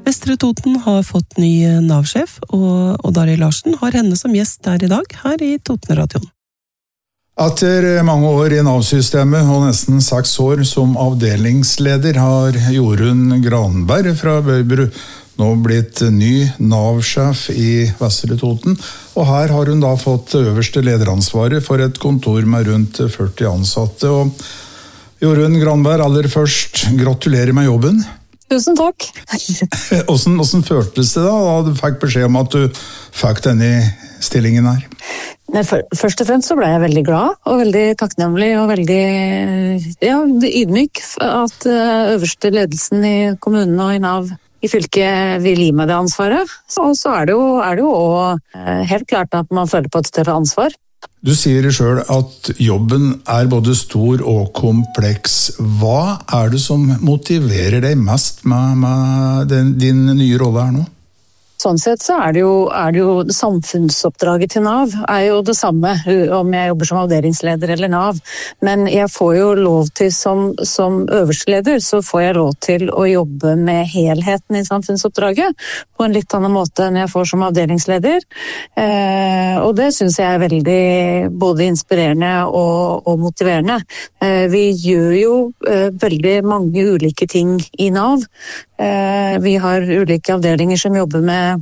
Vestre Toten har fått ny Nav-sjef, og Dari Larsen har henne som gjest der I dag, her I Totenradioen. Etter mange år I Nav-systemet og nesten 6 år som avdelingsleder har Jorunn Granberg fra Bøybru nå blitt ny Nav-sjef I Vestre Toten, og her har hun da fått øverste lederansvaret for et kontor med rundt 40 ansatte. Og Jorunn Granberg, aller først, gratulerer med jobben. Tusen takk. Hvordan føltes det da du fikk beskjed om at du fikk denne stillingen her? Først og fremst så ble jeg veldig glad og veldig takknemlig og veldig ydmyk at øverste ledelsen I kommunen og I Nav I fylket vil gi meg det ansvaret. Og så det jo også helt klart at man føler på et større ansvar. Du sier selv at jobben både stor og kompleks. Hva det som motiverer deg mest med din nye rolle her nå? Sånn sett så det jo samfunnsoppdraget til Nav jo det samme om jeg jobber som avdelingsleder eller Nav, men jeg får jo lov til som øverste leder så får jeg lov til å jobbe med helheten I samfunnsoppdraget på en litt annen måte enn jeg får som avdelingsleder, og det synes jeg veldig både inspirerende og motiverende. Vi gjør jo veldig mange ulike ting I Nav. Vi har ulike avdelinger som jobber med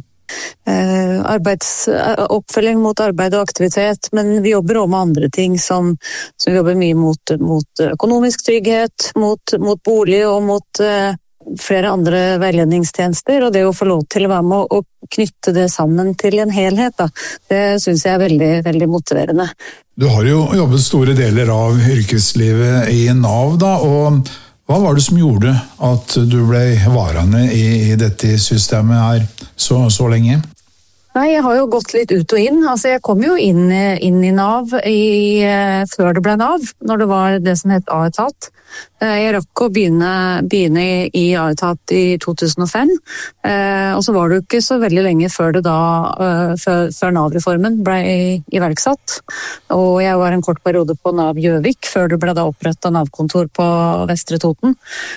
oppfølging mot arbeid og aktivitet, men vi jobber også med andre ting som vi jobber mye mot økonomisk trygghet, mot bolig og mot flere andre veiledningstjenester, og det å få lov til å være med og knytte det sammen til en helhet, da, det synes jeg veldig, veldig motiverende. Du har jo jobbet store deler av yrkeslivet I Nav da, og hva var det som gjorde at du ble varende I dette systemet her så lenge? Nei, jeg har jo gått litt ut og inn. Altså, jeg kom jo inn I Nav før det ble Nav, når det var det som het A-etat. Jeg rakk å begynne I A-etat I 2005, og så var det jo ikke så veldig lenge før før Nav-reformen ble iverksatt. Og jeg var en kort periode på Nav Gjøvik, før det ble da opprettet Nav-kontor på Vestre Toten.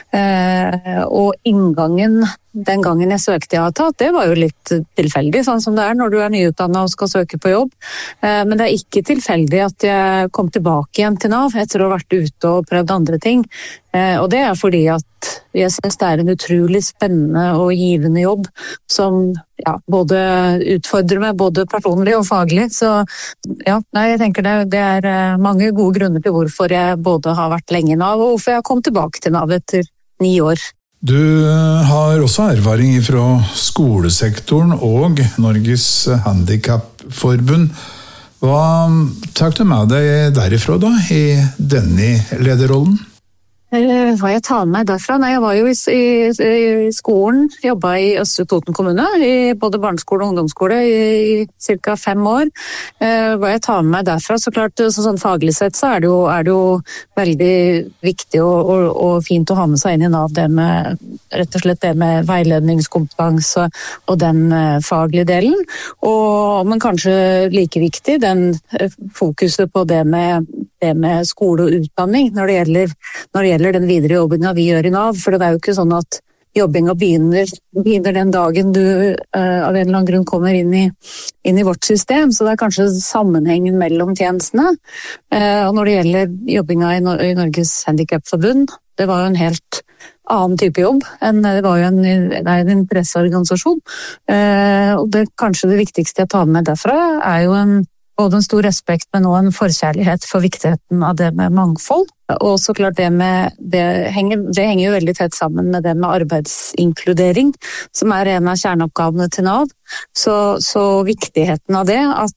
Og inngangen den gangen jeg søkte I A-etat, det var jo litt tilfeldig, sånn som det når du nyutdannet og skal søke på jobb. Men det ikke tilfeldig at jeg kom tilbake igjen til Nav etter å ha vært ute og prøvd andre ting. Og det fordi at jeg synes det en utrolig spennende og givende jobb som både utfordrer meg både personlig og faglig. Så jeg tenker det mange gode grunner til hvorfor jeg både har vært lenge I Nav og hvorfor jeg kom tilbake til Nav etter 9 år. Du har også erfaring fra skolesektoren og Norges Handicapforbund. Hva tar du med deg derifra da, I denne lederrollen? Hva jeg tar med meg derfra? Nei, jeg var jo I skolen, jobbet I Østre Toten kommune, I både barneskole og ungdomsskole I cirka 5 år. Hva jeg tar med meg derfra, så klart, sånn faglig sett, så det jo veldig viktig og fint å ha med seg inn I Nav, det med, rett og slett det med veiledningskompetanse og den faglige delen. Men kanskje like viktig, den fokuset på det med skole og utdanning når det gjelder den videre jobbingen vi gjør I Nav, for det jo ikke sånn at jobbingen begynner den dagen du av en eller annen grunn kommer inn I vårt system, så det kanskje sammenhengen mellom tjenestene. Og når det gjelder jobbingen I Norges Handicapforbund, det var jo en helt annen type jobb, det var jo en interesseorganisasjon, og det kanskje det viktigste jeg tar med derfra jo både en stor respekt, men også en forkjærlighet for viktigheten av det med mangfold. Og så klart det henger jo veldig tett sammen med det med arbeidsinkludering, som en av kjerneoppgavene til Nav. Så viktigheten av det,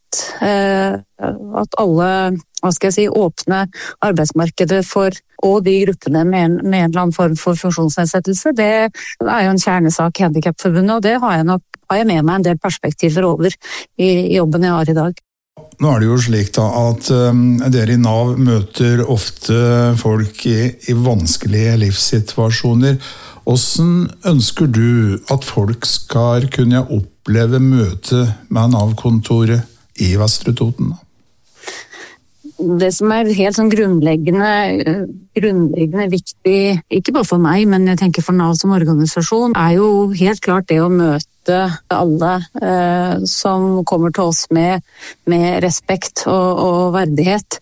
at alle, åpne arbeidsmarkedet for og de gruppene med en eller annen form for funksjonsnedsettelse, det jo en kjernesak I Handicapforbundet, og det har jeg med meg en del perspektiver over I jobben jeg har I dag. Nå det jo slik da at dere I Nav møter ofte folk I vanskelige livssituasjoner. Hvordan ønsker du at folk skal kunne oppleve møte med Nav-kontoret I Vestre Toten? det som helt sånn grunnleggende viktig, ikke bare for meg, men jeg tenker for NAV som organisasjon, jo helt klart det å møte alle som kommer til oss med respekt og verdighet.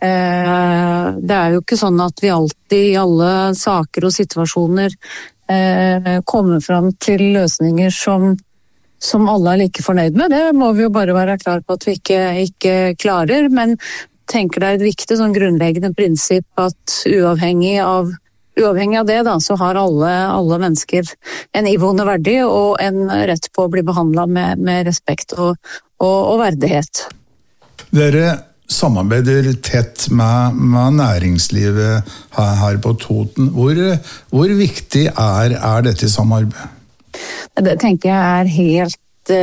Det jo ikke sånn at vi alltid i alle saker og situasjoner kommer fram til løsninger som alle like fornøyd med. Det må vi jo bare være klar på at vi ikke klarer, men tenker det et viktig sånn grunnleggende prinsipp at uavhengig av det da, så har alle mennesker en iboende verdi og en rett på å bli behandlet med respekt og verdighet. Dere samarbeider tett med næringslivet her på Toten. Hvor viktig dette samarbeidet? Det tenker jeg helt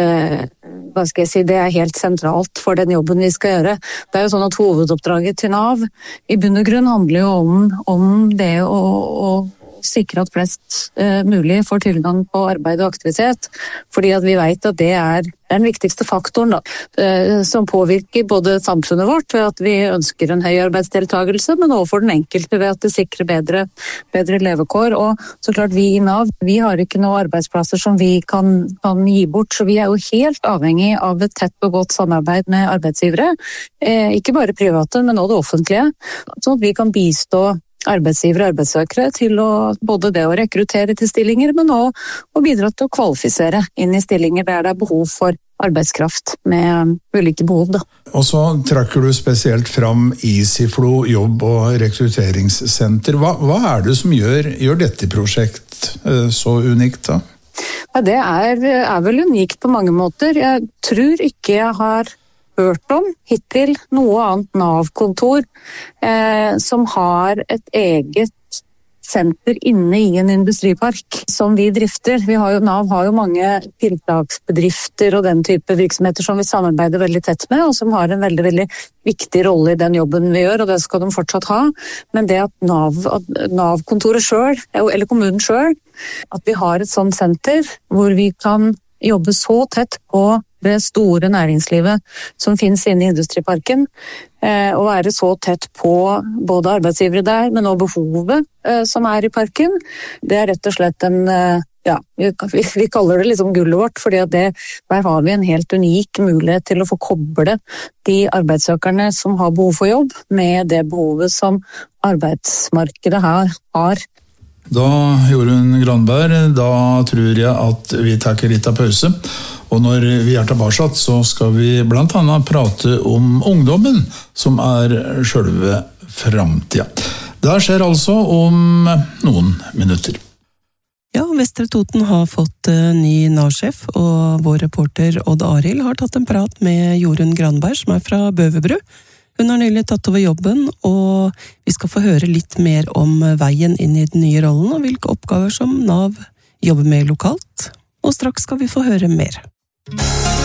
hva skal jeg si, det helt sentralt for den jobben vi skal gjøre. Det jo sånn at hovedoppdraget til NAV i bunn og grunn handler jo om det å sikre at flest mulig får tilgang på arbeid og aktivitet, fordi at vi vet at det den viktigste faktoren da, som påvirker både samfunnet vårt ved at vi ønsker en høy arbeidsdeltagelse, men også for den enkelte ved at det sikrer bedre levekår. Og så klart vi i NAV, vi har ikke noen arbeidsplasser som vi kan gi bort, så vi jo helt avhengig av et tett og godt samarbeid med arbeidsgivere, ikke bare private, men også det offentlige, sånn at vi kan bistå arbeidsgivere og arbeidssøkere til både det å rekruttere til stillinger, men også å bidra til å kvalifisere inn i stillinger der det behov for arbeidskraft med ulike behov. Da. Og så trekker du spesielt fram Easyflo jobb- og rekrutteringssenter. Hva det som gjør dette prosjekt så unikt da? Ja, det vel unikt på mange måter. Jeg tror ikke jeg har hørt om hittil noe annet NAV-kontor som har et eget senter inne i en industripark som vi drifter. NAV har jo mange tiltaksbedrifter og den type virksomheter som vi samarbeider veldig tett med, og som har en veldig, veldig viktig rolle i den jobben vi gjør, og det skal de fortsatt ha. Men det at NAV-kontoret selv, eller kommunen selv, at vi har et sånt senter hvor vi kan jobbe så tett på det store næringslivet som finnes inne i industriparken, og være så tett på både arbeidsgivere der, men også behovet som i parken. Det rett og slett vi kaller det liksom gullet vårt, fordi at der har vi en helt unik mulighet til å få koble de arbeidssøkerne som har behov for jobb, med det behovet som arbeidsmarkedet her har. Da, Jorunn Granberg, da tror jeg at vi takker litt av pause. Og når vi tilbake, så skal vi blant annet prate om ungdommen, som selve framtida. Det skjer altså om noen minutter. Ja, Vestre Toten har fått ny NAV-sjef, og vår reporter Odd Arild har tatt en prat med Jorunn Granberg, som fra Bøverbru. Hun har nylig tatt over jobben, og vi skal få høre litt mer om veien inn i den nye rollen, og hvilke oppgaver som NAV jobber med lokalt. Og straks skal vi få høre mer.